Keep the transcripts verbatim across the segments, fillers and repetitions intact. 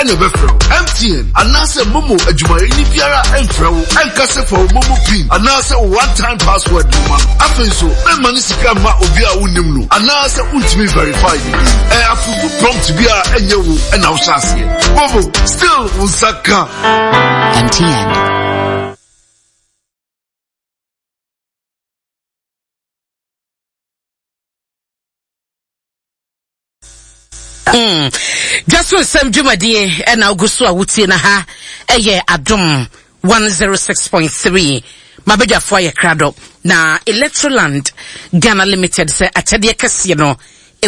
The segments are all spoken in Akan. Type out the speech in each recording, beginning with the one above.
and your befro. M T N, announce a Momo, a Jumaini Piara and Fro, and Casa for Momo Pin, announce a one time password. After so, then Manisika Ma Obia Unimlu, announce a ultimate verified. And after prompt to be a and you and our Shasi. Momo, still Usaka. M T N. Mm. Just with some Jumadi and Augustua Wutina ha, a year Adum one oh six point three. Mabeja Foya Crado, na Electroland Ghana Limited say Atadia Casino,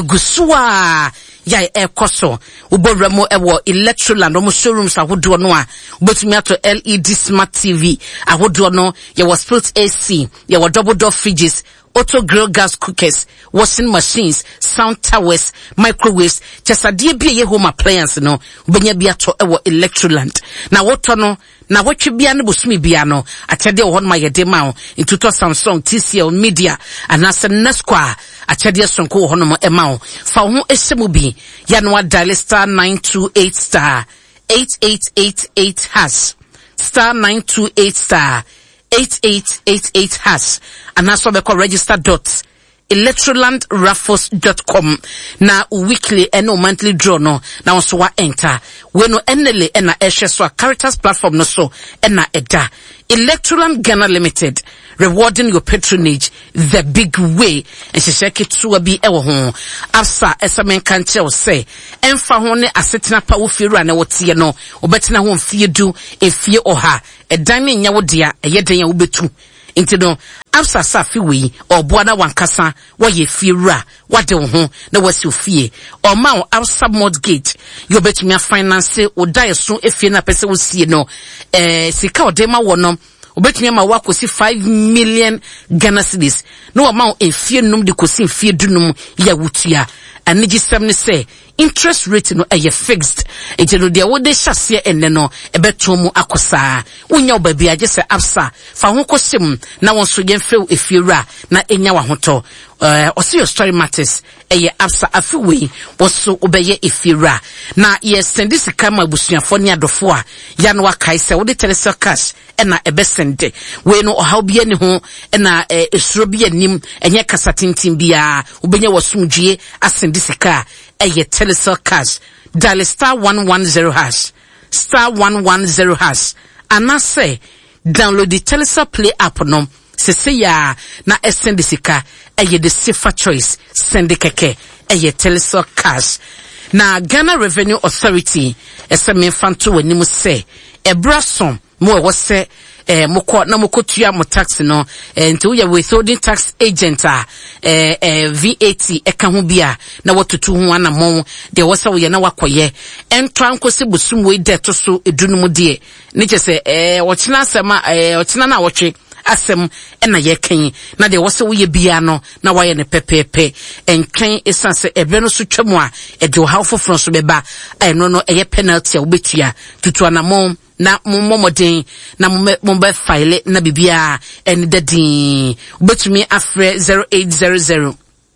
Egusua ya air coso, Uboramo Ewo Electroland, almost showrooms I would do no, but me to L E D Smart T V, I would do no, ya was split A C, ya were double door fridges. Auto grill gas cookers, washing machines, sound towers, microwaves, just a dear be a home appliance no, benya be ato ewo Electroland. Na what no, na what you be an busmi biano, I tell you on my demao, into to Samsung, T C L Media, and as a Nesqua, I tell you some co honomo emao, for whom esemubi, yanwa dial star nine two eight star, eight eight eight eight has, star nine two eight star, eight eight eight eight has, and also the register dot electroland raffles dot com na weekly and no monthly draw no na also wa enter we no enele na ehwe so Caritas platform no so na eda Electroland Ghana Limited, rewarding your patronage the big way. And she shake it to a be ewo ho afsa esamen kanche say emfa ho ne asetena pa wo firu na wotie no obetina ho mfie du efie oha edan ne nya wo dia eyeden ya wo betu inti no afsa safi wi oboa na wankasa wo ye firu wade wo ho na wasi ofie o ma wo afsa mortgage you betumi finance o die so efie na pese wo sie no eh sika o de ma wo no obetumi ma wa kosi five million Ghana cedis no amount efie num de kosi efie dunum ya wutua anigi sem ne say interest rate no eye fixed enti no de wo de hyase enne no ebetomu akosa unya obabi age se absa fa ho kosim na won so yemfew efiewura na enya wa hoto eh osi your story matters eye absa afiwe woso obeye efiewura na ye send this kama busuafo ne adofo a ya no akai se wo de telesel cash ena ebesende we no ohaw bia ne ho ena esuro bia nim enye kasatintin bia obenya wasumdue asende sika eye telesel cash dial star one one zero hash star one one zero hash anase download the telesel play app no sese ya na send sika eye the safer choice send keke eye telesel cash na Ghana Revenue Authority eseme fanto wanimu se ebrasom mo e wose eh moko na mokotua mo tax no eh nti we withholding tax agent a eh eh V A T eka ho bia na watotu ho anamon de wose we na wakoye entwa nkosi busum we de to so edunum de ne chese eh wochina asema eh wochina na wotwe asem ena yekan na de wose we bia no na waye ne pepepe entwen esanse ebe no so twemu a e de how foforo so beba eh no no eye penalty a obetua tutu anamon na momoden na mombe file na bibia en dadin obetumi afre zero eight zero zero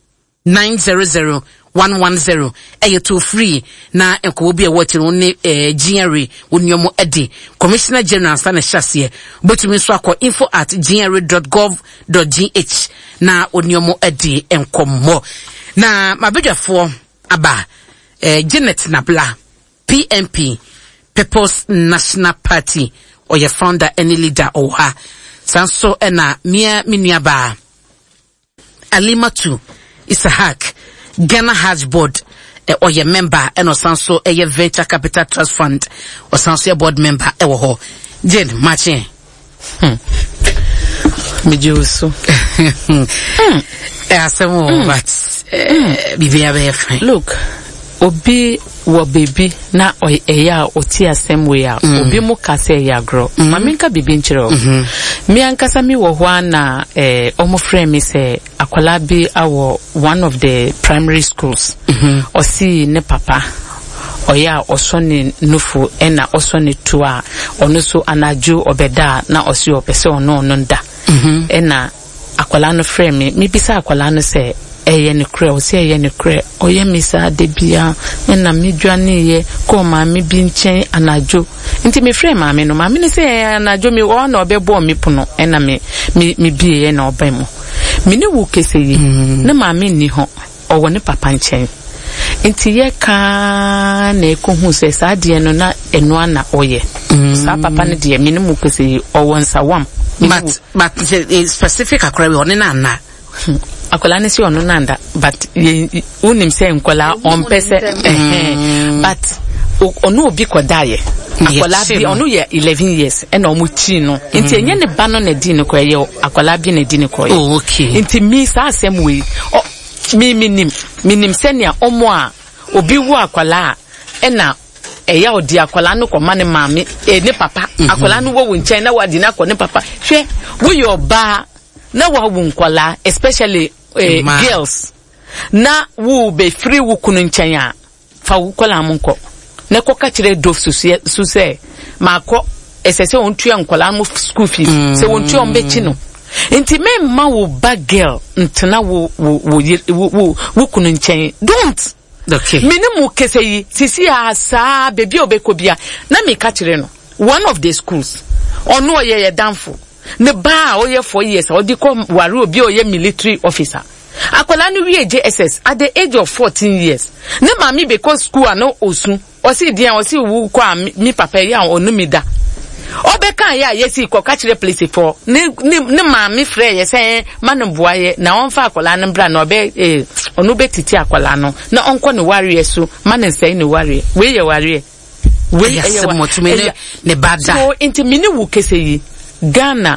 nine zero zero one one zero eyo to free na enko obi e watch no ne ginry onyomo edi Commissioner General sta na hyase obetumi so akọ info at ginry dot gov dot g h na onyomo edi enkomo na mabedwafo aba eh Janet Nabla P M P People's National Party or your founder any leader or her sanso ena mia minuaba Alimatu Isahak Ghana Hajj Board eh, or your member and or sanso a your venture capital trust fund or sanso your board member ewo ho Jen Machi hmm mijusu hmm eh asemo but eh bibia be fine look obi wo baby na oya oti asem we a obi mu kase ya gro maminka bibi nchiro mi ankasa mi wo ho na eh omo frame me say akwala bi awo one of the primary schools osi ne papa oya osoni nufu ena osoni tua onuso anaju obeda na osi opese ono ono nda ena akwala no frame me mi bisa akwala no say eye ne kre o se eye ne kre oye misa de bia na medwane ye ko ma me bi nchen anajo nti me frɛ ma me no ma me ne se anajo me o na obebo me pono na me me bi ye na oban mu me ne wo kese yi na ma me ni ho o wo ne papa nchen nti ye ka na ekohu se sa de no na eno ana oye sa papa ne de me ne mu kese yi o won sa wam but but specific akra we on na na akola ne si ono nanda but unim say nkola on pese eh but ono obi kodaye akola bi ono ye eleven years e na omo chi no nti enye ne ba no na di ne koye akola bi na di ne koye oh okay nti mi sa asem we mi minim minim senia omo a obi wu akola e na eya odi akola no koma ne maami e ne papa akola no wo nchen na wadi na ko ne papa hwe wo yo ba na wa wu nkola especially uh, girls na wo be free wo kunu nchen a fa wo kola monko na ko ka kire dof su su se mako esese on tua nkola mo school fees mm. se won tua on be chi no nti me ma wo ba girl ntena wo wo wo wo kunu nchen don't okay minimum kese yi sisi asa baby obekobia na me ka kire no one of the schools ono ye ye danfo ne ba o ye four years o di ko ware obi o ye military officer akola no wie J S S at the age of fourteen years ne mami be ko school ano osu o si dia o si wu ko mi papa ya onu mi da obeka ya yesi ko ka kire place for ne ne mami frɛ ye sɛ manu boaye na on fa akola no bra na obe eh onu betiti akola no na onko ne ware so manu sɛ ne ware we ye ware we ye motumene ne bada so into mini wu kese yi Ghana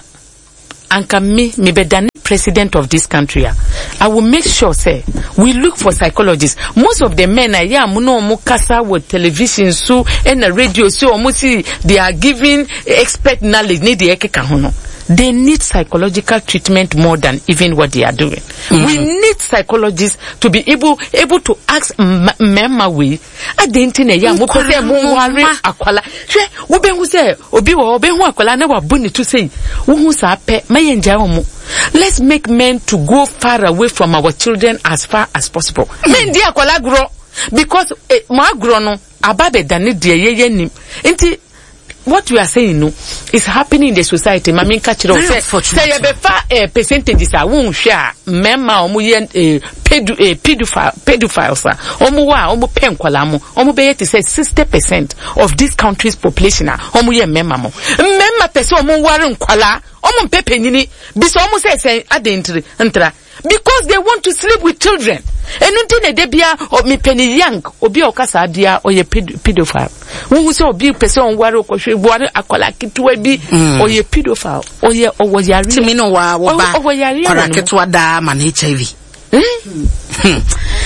anka me me bedani president of this country. I will make sure say we look for psychologists. Most of the men are yeah muno mukasa with television so and the radio so almost they are giving expert knowledge need the ekeka. They need psychological treatment more than even what they are doing. Mm-hmm. We need psychologists to be able able to ask memma we I didn't know ya mo pese mo ware akwala hwe wo be hu se obi wo be hu akwala na wabuni to say wo hu sa pe maye nja omo. Let's make men to go far away from our children as far as possible. Mm-hmm. Men dia akwala grow because eh, ma grow no ababe dane de ye ye nim enti what we are saying no is happening in the society. Mami nkachiro say say you be fa eh, percentages a won hwe a memma omo ye eh, pedu eh, pedophile pedophiles a omo wa omo penkwala mo omo be yet say sixty percent of this country's population a omo ye memma mo memma pese omo ware nkwala omo pepenyini bi so omo say say adentri ntra because they want to sleep with children. And until the debia or me penny young or be okasa dia or ye pedophile. Who so be person waro ko hwe boare akola kitwe bi or ye pedophile or ye or was ya me no wa wo ba akola kitwa da man H I V. Hmm.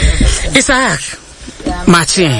Isaac Martin.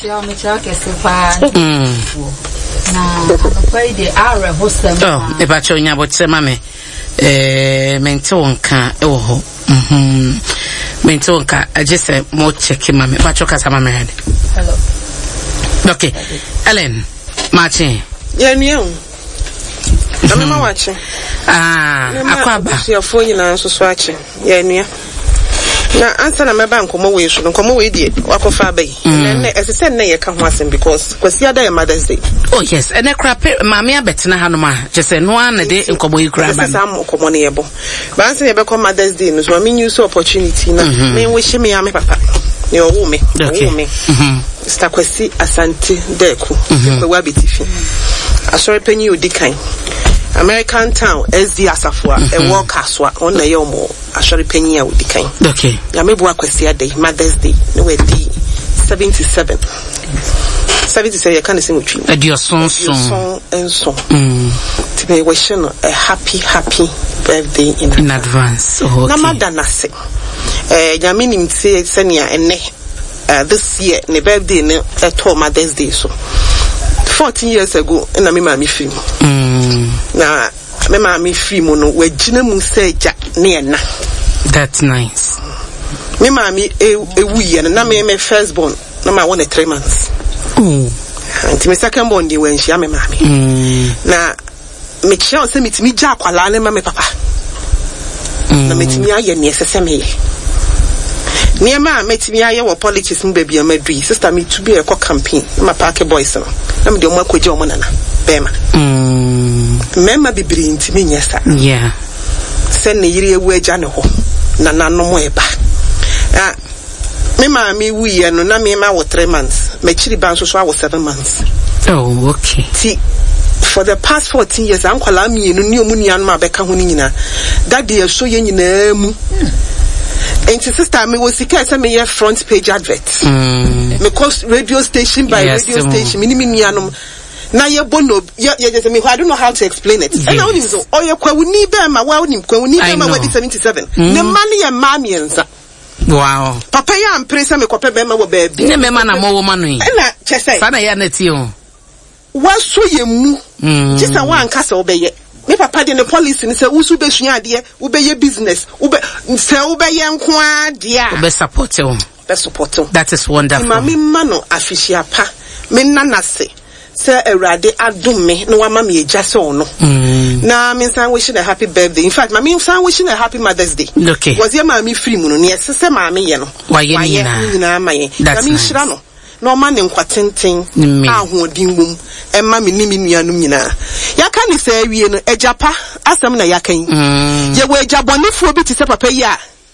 Na akwai de are hostem. Oh, e ba chonya bo tsema me. Eh mente wonka e wo ho. Mhm. Mente wonka just say mo check ma me ba choka sama me hade. Hello. Okay. Ellen Martin. Yeah, niyo. Ame ma wache. Ah, akwa ba. Si afo nyina nso so ache. Yeah, niyo. Na ansa na meba nkomo we so nkomo we die wakofa abai na na esese na ye ka ho asem because kwasi ada ye Mother's Day. Oh yes, and crap mama abetena hanoma just say no an de nkomo yi kra ba. Sam nkomo ne yebo. Ba ansa ye be come Mother's Day no so me use opportunity na me wish me ya me papa. Ne owo me. Owo me. Mhm. Sister Kwasi Asante Deku. Kwa wa betifi. Asori penyi odikan. American Town S D Asafua e walk aswa on na yomo asori penyi ya odikan. Okay. Ya mebu Kwasi Day Mother's Day no we di seventy-seven. seventy-seven you can say mutwi. E dio son son. Son and son. Mm. Tibe we share a happy happy birthday in, in advance. Oh, okay. Na madana se. Eh ya minim se senia ene uh, this year ne birthday ne e to Mother's Day so. fourteen years ago na me ma me film. Mm. Na me ma me film no we gina mu se ja ne na. That's nice. Me ma me e wu ye na me me first born na ma one three months. Oh. Anti me second born dey when she am me ma me. Mm. Na me chia se me timi ja kwala ne ma me papa. Mm. Na me timi aye ne sese me ye. Niema metimi aye wo politics mu baby amadui sister me to be a campaign ma park boys no na me de mo akogye omo nana bema mm mema bibiri ntimi nyesa yeah se ne yire ewu agya ne ho na nanom eba ah me ma me wuye no na me ma wo three months me chiri ban so so awo seven months. Oh, okay. See, for the past fourteen years ankwala mienu ni omu nuanu ma beka ho ni nyina that dey so ye nyina mu. And sister me was sika say me front page advert. Mm. Me cause radio station by yes, radio um, station. Me ni nuanom na ye bono ye ye just me I don't know how to explain it. And now so oh ye kwa wuni be ma wa wuni kwa wuni be ma wa seventy-seven. The money ye ma mienza. Wow. Papa ya ampresa me kwa pe be ma wo baby. Ne me ma na mo wo ma no yi. Na chese. Sa na ya na ti o. Wa so ye mu. Mm. Just wa ankasa obeye. Me papa de ne policy ni say usu be sua ade ubeye business ube say ubeye nko ade a ube support you be support you. That is wonderful. Ma me ma no afishia pa me nana se say Awurade adom me no wa ma me agya se ono na me san wishing a happy birthday. In fact ma me san wishing a happy Mother's Day. Okay. Was ye ma me free mu no ne se ma me ye no wa ye ni na ma ye na me nhira no no man nkwa tenten ahodin mum emma me ni me nuanum nyina yaka ni say wie no ejapa asem na yaka yi ye we ejabonefo bi ti se papa yi a